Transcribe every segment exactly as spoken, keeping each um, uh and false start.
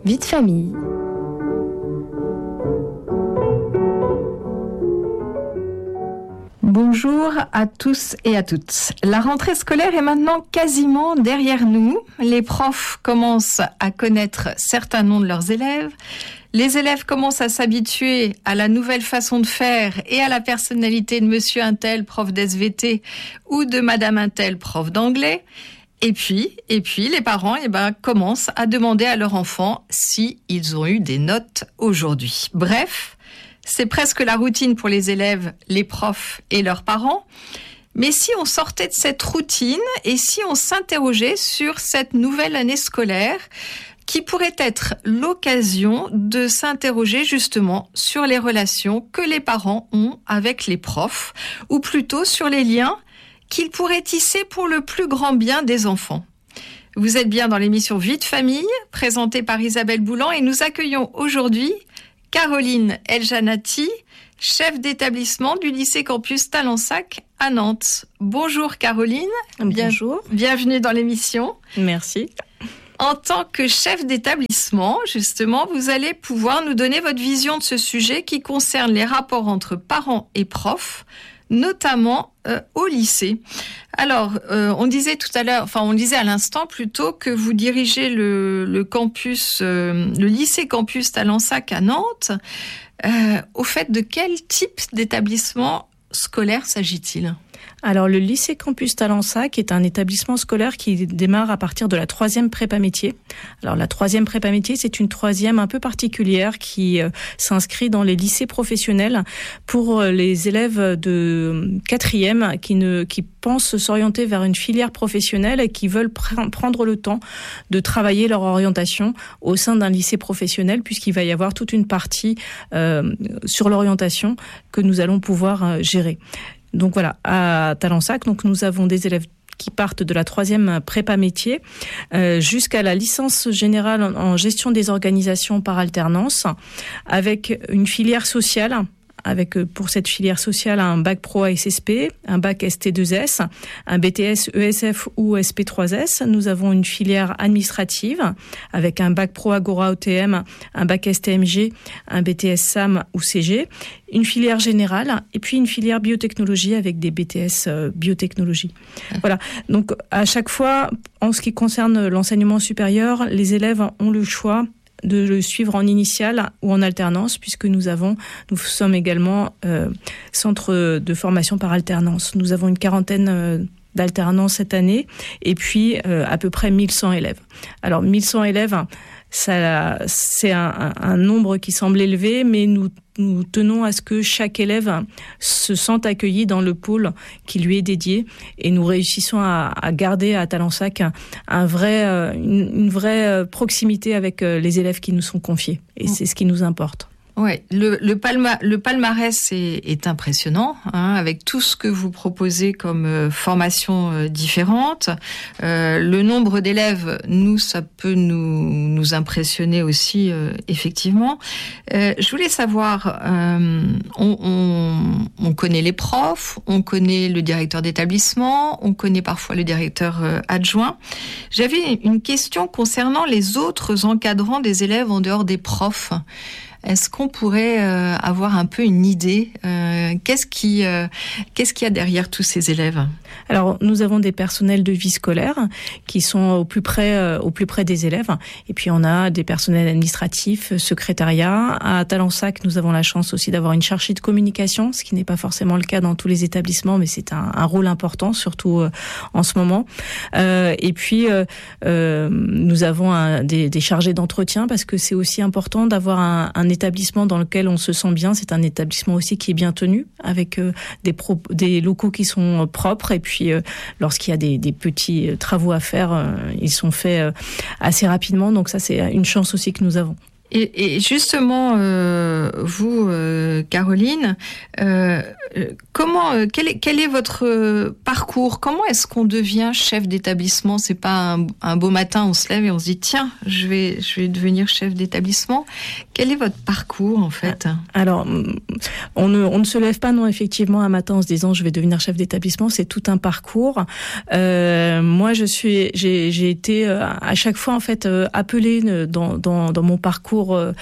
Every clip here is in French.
Vie de famille. Bonjour à tous et à toutes. La rentrée scolaire est maintenant quasiment derrière nous. Les profs commencent à connaître certains noms de leurs élèves. Les élèves commencent à s'habituer à la nouvelle façon de faire et à la personnalité de monsieur Untel, prof d'S V T, ou de madame Untel, prof d'anglais. Et puis, et puis, les parents, eh ben, commencent à demander à leurs enfants si ils ont eu des notes aujourd'hui. Bref, c'est presque la routine pour les élèves, les profs et leurs parents. Mais si on sortait de cette routine et si on s'interrogeait sur cette nouvelle année scolaire, qui pourrait être l'occasion de s'interroger justement sur les relations que les parents ont avec les profs, ou plutôt sur les liens qu'ils pourraient tisser pour le plus grand bien des enfants. Vous êtes bien dans l'émission Vie de famille, présentée par Isabelle Boulan, et nous accueillons aujourd'hui Caroline Eljanati, chef d'établissement du lycée campus Talensac à Nantes. Bonjour Caroline. Bonjour. Bien, bienvenue dans l'émission. Merci. En tant que chef d'établissement, justement, vous allez pouvoir nous donner votre vision de ce sujet qui concerne les rapports entre parents et profs, notamment euh, au lycée. Alors, euh, on disait tout à l'heure, enfin, on disait à l'instant plutôt que vous dirigez le, le campus, euh, le lycée campus Talensac à Nantes. Euh, au fait, de quel type d'établissement scolaire s'agit-il ? Alors, le lycée campus Talensac est un établissement scolaire qui démarre à partir de la troisième prépa métier. Alors, la troisième prépa métier, c'est une troisième un peu particulière qui euh, s'inscrit dans les lycées professionnels pour les élèves de quatrième qui ne, qui pensent s'orienter vers une filière professionnelle et qui veulent pr- prendre le temps de travailler leur orientation au sein d'un lycée professionnel, puisqu'il va y avoir toute une partie euh, sur l'orientation que nous allons pouvoir euh, gérer. Donc voilà, à Talensac, donc nous avons des élèves qui partent de la troisième prépa métier euh, jusqu'à la licence générale en, en gestion des organisations par alternance, avec une filière sociale, avec pour cette filière sociale un bac pro S S P, un bac S T deux S, un B T S E S F ou S P trois S. Nous avons une filière administrative avec un bac pro Agora O T M, un bac S T M G, un B T S S A M ou C G, une filière générale et puis une filière biotechnologie avec des B T S euh, biotechnologie. Voilà. Donc à chaque fois, en ce qui concerne l'enseignement supérieur, les élèves ont le choix de le suivre en initiale ou en alternance, puisque nous avons, nous sommes également euh, centre de formation par alternance. Nous avons une quarantaine euh, d'alternances cette année, et puis euh, à peu près mille cent élèves. Alors mille cent élèves, ça, c'est un, un, un nombre qui semble élevé, mais nous, nous tenons à ce que chaque élève se sente accueilli dans le pôle qui lui est dédié, et nous réussissons à, à garder à Talensac un, un vrai, une, une vraie proximité avec les élèves qui nous sont confiés, et c'est ce qui nous importe. Ouais, le, le, palma, le palmarès est, est impressionnant, hein, avec tout ce que vous proposez comme euh, formation euh, différente. Euh, le nombre d'élèves, nous, ça peut nous, nous impressionner aussi, euh, effectivement. Euh, je voulais savoir, euh, on, on, on connaît les profs, on connaît le directeur d'établissement, on connaît parfois le directeur euh, adjoint. J'avais une question concernant les autres encadrants des élèves en dehors des profs. Est-ce qu'on pourrait euh, avoir un peu une idée euh, qu'est-ce qui, euh, qu'est-ce qu'il y a derrière tous ces élèves ? Alors, nous avons des personnels de vie scolaire qui sont au plus près, euh, au plus près des élèves. Et puis, on a des personnels administratifs, secrétariat. À Talensac, nous avons la chance aussi d'avoir une chargée de communication, ce qui n'est pas forcément le cas dans tous les établissements, mais c'est un, un rôle important, surtout euh, en ce moment. Euh, et puis, euh, euh, nous avons un, des, des chargés d'entretien, parce que c'est aussi important d'avoir un, un établissement dans lequel on se sent bien. C'est un établissement aussi qui est bien tenu, avec euh, des, pro- des locaux qui sont propres. Et puis, euh, lorsqu'il y a des, des petits travaux à faire, euh, ils sont faits euh, assez rapidement. Donc ça, c'est une chance aussi que nous avons. Et, et justement, euh, vous, euh, Caroline, euh, comment, euh, quel est, quel est votre parcours? Comment est-ce qu'on devient chef d'établissement? C'est pas un, un beau matin, on se lève et on se dit tiens, je vais, je vais devenir chef d'établissement. Quel est votre parcours en fait? Alors, on ne, on ne se lève pas non effectivement un matin en se disant je vais devenir chef d'établissement. C'est tout un parcours. Euh, moi, je suis, j'ai, j'ai été à chaque fois en fait appelée dans, dans, dans mon parcours.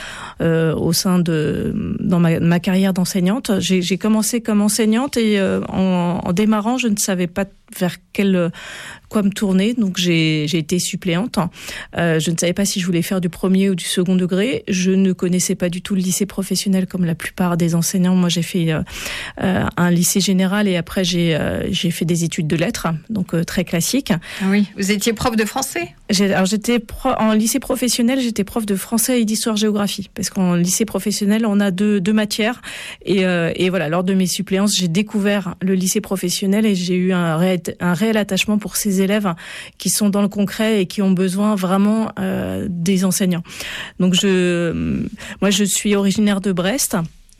Euh, au sein de dans ma, ma carrière d'enseignante, j'ai, j'ai commencé comme enseignante et euh, en, en démarrant, je ne savais pas vers quel quoi me tourner, donc j'ai j'ai été suppléante. Euh, je ne savais pas si je voulais faire du premier ou du second degré. Je ne connaissais pas du tout le lycée professionnel comme la plupart des enseignants. Moi, j'ai fait euh, un lycée général et après j'ai euh, j'ai fait des études de lettres, donc euh, très classique. Oui, vous étiez prof de français? J'ai, alors j'étais pro, en lycée professionnel, j'étais prof de français et d'histoire-géographie, parce qu'en lycée professionnel, on a deux deux matières et euh, et voilà, lors de mes suppléances, j'ai découvert le lycée professionnel et j'ai eu un réel un réel attachement pour ces élèves qui sont dans le concret et qui ont besoin vraiment euh, des enseignants. Donc je, moi je suis originaire de Brest.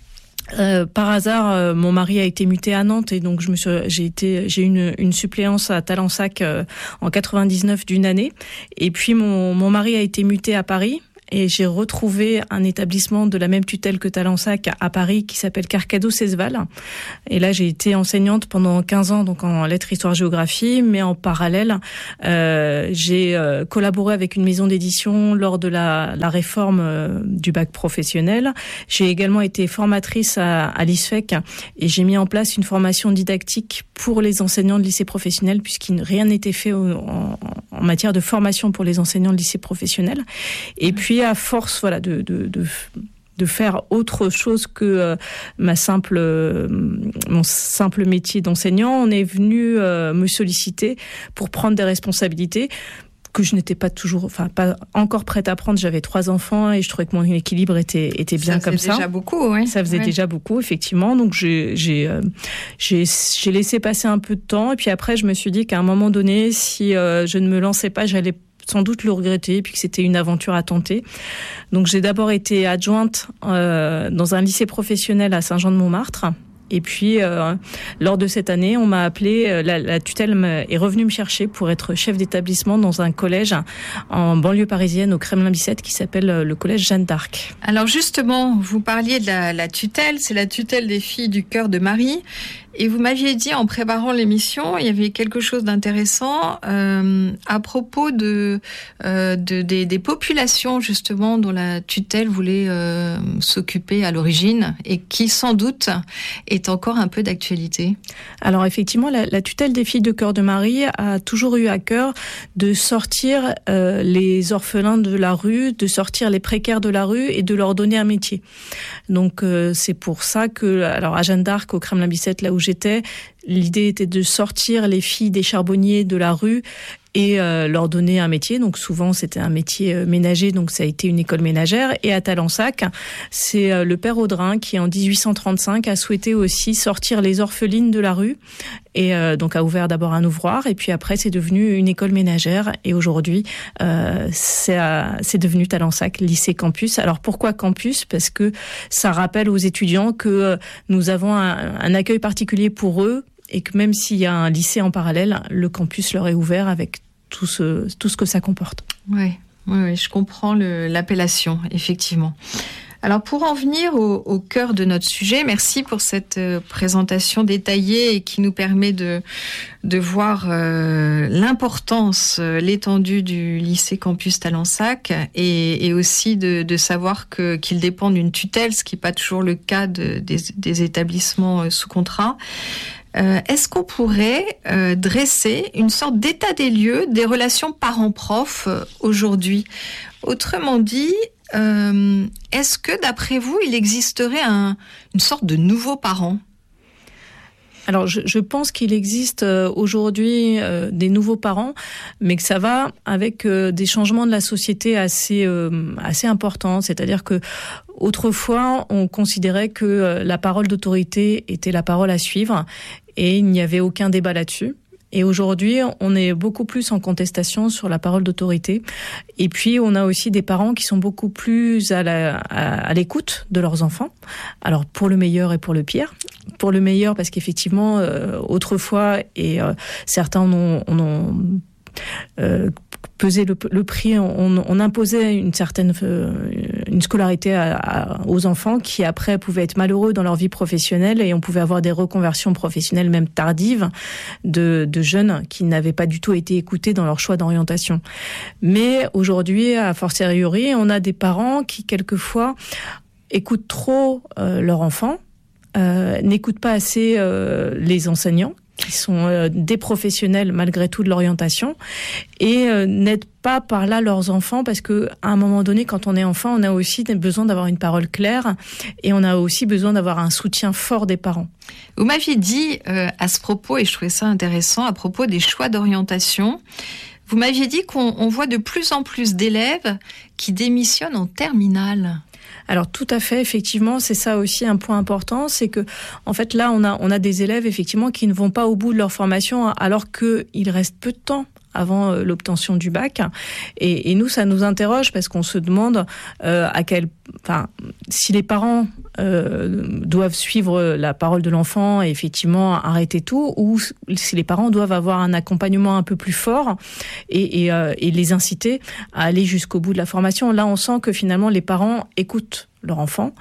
Euh, par hasard, euh, mon mari a été muté à Nantes et donc je me suis, j'ai été, j'ai eu une, une suppléance à Talensac euh, en quatre-vingt-dix-neuf d'une année. Et puis mon, mon mari a été muté à Paris. Et j'ai retrouvé un établissement de la même tutelle que Talensac à Paris qui s'appelle Carcado-Cesval. Et là, j'ai été enseignante pendant quinze ans, donc en lettres, histoire, géographie. Mais en parallèle, euh, j'ai euh, collaboré avec une maison d'édition lors de la, la réforme euh, du bac professionnel. J'ai également été formatrice à, à l'I S F E C et j'ai mis en place une formation didactique pour les enseignants de lycée professionnel puisqu'il rien n'était fait au, en, en matière de formation pour les enseignants de lycée professionnel. Et puis, à force, voilà, de, de, de, de faire autre chose que euh, ma simple, euh, mon simple métier d'enseignant, on est venu euh, me solliciter pour prendre des responsabilités que je n'étais pas toujours, enfin, pas encore prête à prendre. J'avais trois enfants et je trouvais que mon équilibre était, était bien comme ça. Ça faisait déjà beaucoup, oui. Ça faisait oui. déjà beaucoup, effectivement. Donc, j'ai, j'ai, euh, j'ai, j'ai laissé passer un peu de temps. Et puis après, je me suis dit qu'à un moment donné, si euh, je ne me lançais pas, j'allais sans doute le regretter, puis que c'était une aventure à tenter. Donc j'ai d'abord été adjointe euh, dans un lycée professionnel à Saint-Jean-de-Montmartre. Et puis, euh, lors de cette année, on m'a appelé, la, la tutelle est revenue me chercher pour être chef d'établissement dans un collège en banlieue parisienne au Kremlin-Bicêtre qui s'appelle le collège Jeanne d'Arc. Alors justement, vous parliez de la, la tutelle, c'est la tutelle des filles du cœur de Marie. Et vous m'aviez dit en préparant l'émission, il y avait quelque chose d'intéressant euh, à propos de, euh, de des, des populations justement dont la tutelle voulait euh, s'occuper à l'origine et qui sans doute est encore un peu d'actualité. Alors effectivement, la, la tutelle des filles de cœur de Marie a toujours eu à cœur de sortir euh, les orphelins de la rue, de sortir les précaires de la rue et de leur donner un métier. Donc euh, c'est pour ça que, alors à Jeanne d'Arc, au Kremlin-Bicêtre, là où j'étais, l'idée était de sortir les filles des charbonniers de la rue et euh, leur donner un métier. Donc souvent c'était un métier euh, ménager, donc ça a été une école ménagère. Et à Talensac, c'est euh, le père Audrin qui en dix-huit cent trente-cinq a souhaité aussi sortir les orphelines de la rue et euh, donc a ouvert d'abord un ouvroir et puis après c'est devenu une école ménagère et aujourd'hui euh, c'est, euh, c'est devenu Talensac lycée campus. Alors pourquoi campus? Parce que ça rappelle aux étudiants que euh, nous avons un, un accueil particulier pour eux et que même s'il y a un lycée en parallèle, le campus leur est ouvert avec tout ce, tout ce que ça comporte. Oui, oui, oui, je comprends le, l'appellation, effectivement. Alors pour en venir au, au cœur de notre sujet, merci pour cette euh, présentation détaillée et qui nous permet de, de voir euh, l'importance, euh, l'étendue du lycée campus Talensac et, et aussi de, de savoir que, qu'il dépend d'une tutelle, ce qui n'est pas toujours le cas de, des, des établissements euh, sous contrat. Euh, est-ce qu'on pourrait euh, dresser une sorte d'état des lieux des relations parents-prof euh, aujourd'hui? Autrement dit, euh, est-ce que d'après vous, il existerait un, une sorte de nouveau parent? Alors, je, je pense qu'il existe euh, aujourd'hui euh, des nouveaux parents, mais que ça va avec euh, des changements de la société assez euh, assez importants. C'est-à-dire que autrefois, on considérait que euh, la parole d'autorité était la parole à suivre, et il n'y avait aucun débat là-dessus. Et aujourd'hui, on est beaucoup plus en contestation sur la parole d'autorité. Et puis, on a aussi des parents qui sont beaucoup plus à, la, à, à l'écoute de leurs enfants. Alors, pour le meilleur et pour le pire. Pour le meilleur, parce qu'effectivement, euh, autrefois, et euh, certains en ont, en ont euh, pesé le, le prix, on, on imposait une certaine euh, une scolarité à, à, aux enfants qui après pouvaient être malheureux dans leur vie professionnelle, et on pouvait avoir des reconversions professionnelles même tardives de, de jeunes qui n'avaient pas du tout été écoutés dans leur choix d'orientation. Mais aujourd'hui, a fortiori, on a des parents qui quelquefois écoutent trop euh, leur enfant, euh, n'écoutent pas assez euh, les enseignants, qui sont euh, des professionnels malgré tout de l'orientation, et euh, n'aident pas par là leurs enfants, parce que à un moment donné, quand on est enfant, on a aussi besoin d'avoir une parole claire, et on a aussi besoin d'avoir un soutien fort des parents. Vous m'aviez dit euh, à ce propos, et je trouvais ça intéressant, à propos des choix d'orientation, vous m'aviez dit qu'on on voit de plus en plus d'élèves qui démissionnent en terminale. Alors tout à fait, effectivement, c'est ça aussi un point important, c'est que en fait là on a on a des élèves effectivement qui ne vont pas au bout de leur formation alors que il reste peu de temps avant euh, l'obtention du bac, et, et nous ça nous interroge parce qu'on se demande euh, à quel, enfin si les parents euh, doivent suivre la parole de l'enfant et effectivement arrêter tout, ou si les parents doivent avoir un accompagnement un peu plus fort et, et, euh, et les inciter à aller jusqu'au bout de la formation. Là on sent que finalement les parents écoutent leur enfant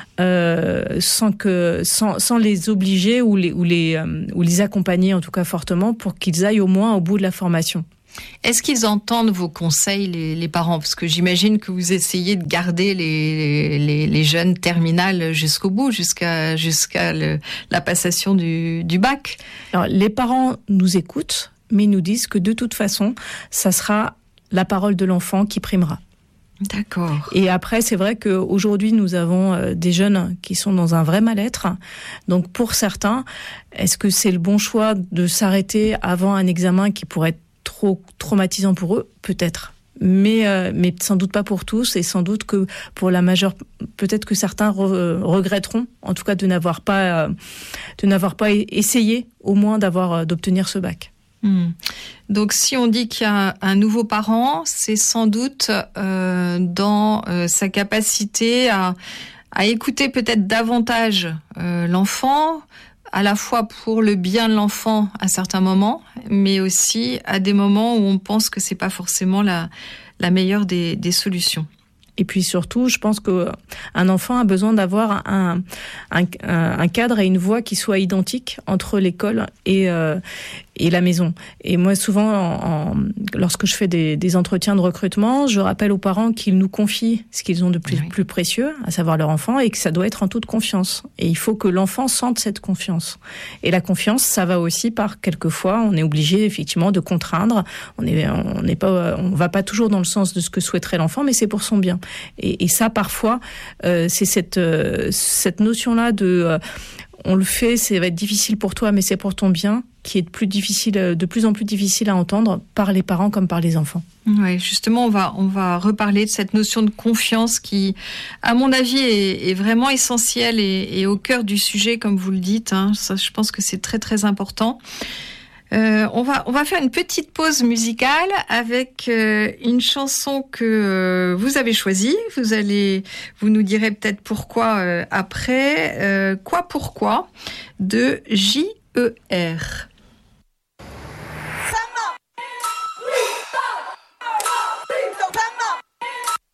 euh, sans que sans sans les obliger ou les ou les euh, ou les accompagner en tout cas fortement pour qu'ils aillent au moins au bout de la formation. Est-ce qu'ils entendent vos conseils, les, les parents? Parce que j'imagine que vous essayez de garder les, les, les jeunes terminales jusqu'au bout, jusqu'à, jusqu'à le, la passation du, du bac. Alors, les parents nous écoutent, mais ils nous disent que de toute façon, ça sera la parole de l'enfant qui primera. D'accord. Et après, c'est vrai qu'aujourd'hui, nous avons des jeunes qui sont dans un vrai mal-être. Donc, pour certains, est-ce que c'est le bon choix de s'arrêter avant un examen qui pourrait être trop traumatisant pour eux? Peut-être. Mais, euh, mais sans doute pas pour tous, et sans doute que pour la majeure, peut-être que certains re, regretteront, en tout cas, de n'avoir pas, euh, de n'avoir pas essayé, au moins, d'avoir, d'obtenir ce bac. Mmh. Donc, si on dit qu'il y a un nouveau parent, c'est sans doute euh, dans euh, sa capacité à, à écouter peut-être davantage euh, l'enfant, à la fois pour le bien de l'enfant à certains moments, mais aussi à des moments où on pense que c'est pas forcément la, la meilleure des, des solutions. Et puis surtout, je pense que un enfant a besoin d'avoir un, un, un cadre et une voix qui soit identique entre l'école et, euh, et la maison. Et moi, souvent, en, en, lorsque je fais des, des entretiens de recrutement, je rappelle aux parents qu'ils nous confient ce qu'ils ont de plus, oui. plus précieux, à savoir leur enfant, et que ça doit être en toute confiance. Et il faut que l'enfant sente cette confiance. Et la confiance, ça va aussi par, quelquefois, on est obligé effectivement de contraindre. On est, on n'est pas, on va pas toujours dans le sens de ce que souhaiterait l'enfant, mais c'est pour son bien. Et, et ça, parfois, euh, c'est cette, euh, cette notion-là de euh, on le fait, ça va être difficile pour toi, mais c'est pour ton bien, qui est de plus difficile, de plus en plus difficile à entendre par les parents comme par les enfants. Oui, justement, on va on va reparler de cette notion de confiance qui, à mon avis, est, est vraiment essentielle et, et au cœur du sujet, comme vous le dites. Hein. Ça, je pense que c'est très très important. Euh, on va on va faire une petite pause musicale avec euh, une chanson que euh, vous avez choisie. Vous allez vous nous direz peut-être pourquoi euh, après. Euh, quoi pourquoi de J E R.